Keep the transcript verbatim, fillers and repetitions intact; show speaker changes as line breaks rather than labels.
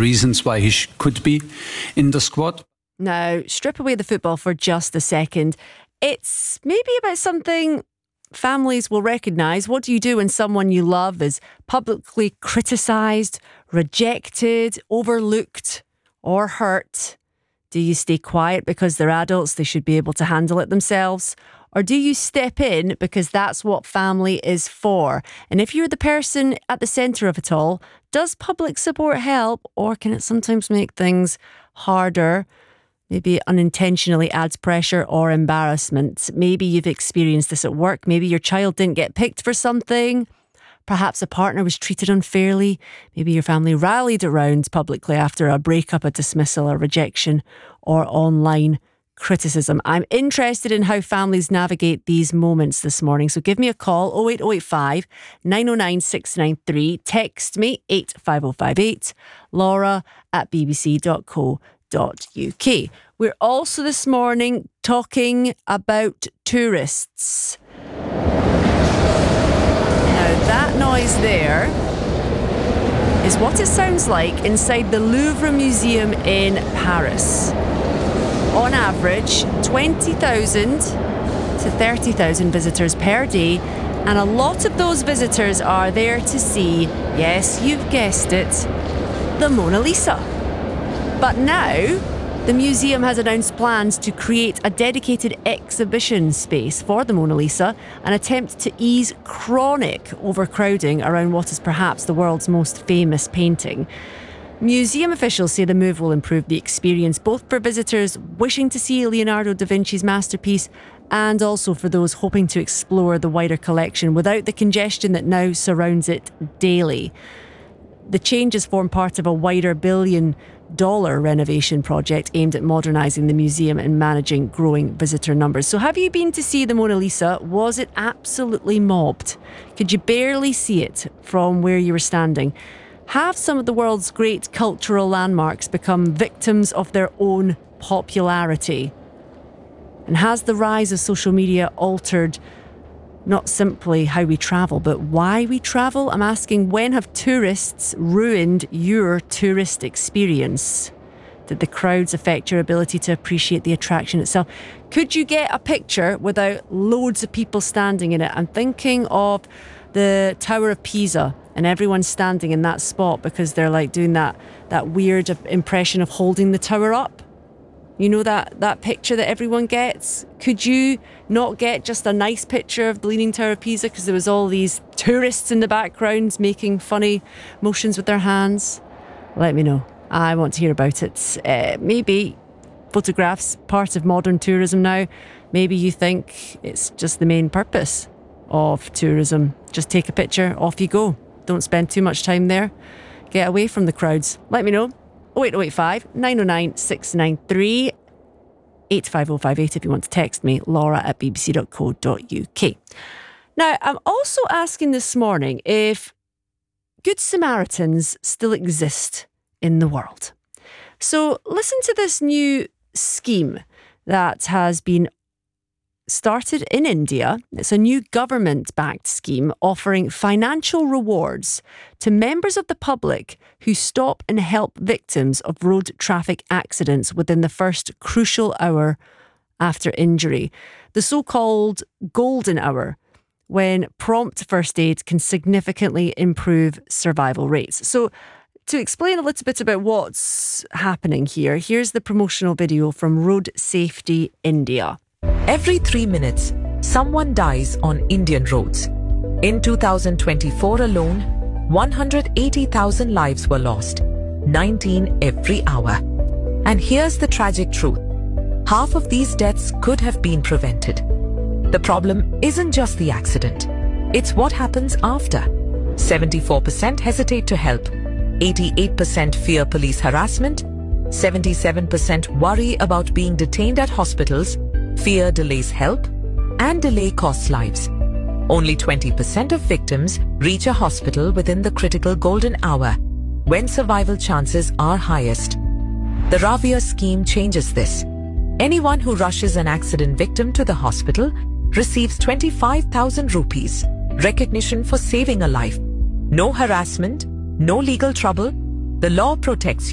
reasons why he sh- could be in the squad.
Now, strip away the football for just a second. It's maybe about something families will recognise. What do you do when someone you love is publicly criticised, rejected, overlooked, or hurt? Do you stay quiet because they're adults, they should be able to handle it themselves? Or do you step in because that's what family is for? And if you're the person at the centre of it all, does public support help, or can it sometimes make things harder? Maybe it unintentionally adds pressure or embarrassment. Maybe you've experienced this at work. Maybe your child didn't get picked for something. Perhaps a partner was treated unfairly. Maybe your family rallied around publicly after a breakup, a dismissal, a rejection, or online criticism. I'm interested in how families navigate these moments this morning. So give me a call, oh eight oh eight five, nine oh nine, six nine three. Text me, eight five oh five eight, laura at b b c dot co dot u k. We're also this morning talking about tourists. Now that noise there is what it sounds like inside the Louvre Museum in Paris. On average, twenty thousand to thirty thousand visitors per day, and a lot of those visitors are there to see, yes, you've guessed it, the Mona Lisa. But now, the museum has announced plans to create a dedicated exhibition space for the Mona Lisa, an attempt to ease chronic overcrowding around what is perhaps the world's most famous painting. Museum officials say the move will improve the experience both for visitors wishing to see Leonardo da Vinci's masterpiece and also for those hoping to explore the wider collection without the congestion that now surrounds it daily. The changes form part of a wider billion dollar renovation project aimed at modernising the museum and managing growing visitor numbers. So have you been to see the Mona Lisa? Was it absolutely mobbed? Could you barely see it from where you were standing? Have some of the world's great cultural landmarks become victims of their own popularity? And has the rise of social media altered not simply how we travel, but why we travel? I'm asking, when have tourists ruined your tourist experience? Did the crowds affect your ability to appreciate the attraction itself? Could you get a picture without loads of people standing in it? I'm thinking of the Tower of Pisa and everyone standing in that spot because they're like doing that that weird impression of holding the tower up. You know, that, that picture that everyone gets? Could you not get just a nice picture of the Leaning Tower of Pisa because there was all these tourists in the background making funny motions with their hands? Let me know. I want to hear about it. Uh, maybe photographs part of modern tourism now. Maybe you think it's just the main purpose of tourism. Just take a picture, off you go. Don't spend too much time there. Get away from the crowds. Let me know. oh eight oh eight five, nine oh nine, six nine three. eight five oh five eight if you want to text me, laura at b b c dot co dot u k. Now, I'm also asking this morning if Good Samaritans still exist in the world. So listen to this new scheme that has been started in India. It's a new government-backed scheme offering financial rewards to members of the public who stop and help victims of road traffic accidents within the first crucial hour after injury. The so-called golden hour, when prompt first aid can significantly improve survival rates. So to explain a little bit about what's happening here, here's the promotional video from Road Safety India.
Every three minutes, someone dies on Indian roads. In two thousand twenty-four alone, one hundred eighty thousand lives were lost, nineteen every hour. And here's the tragic truth. Half of these deaths could have been prevented. The problem isn't just the accident. It's what happens after. seventy-four percent hesitate to help. eighty-eight percent fear police harassment. seventy-seven percent worry about being detained at hospitals. Fear delays help, and delay costs lives. Only twenty percent of victims reach a hospital within the critical golden hour, when survival chances are highest. The Ravia scheme changes this. Anyone who rushes an accident victim to the hospital receives twenty-five thousand rupees, recognition for saving a life. No harassment, no legal trouble. The law protects you.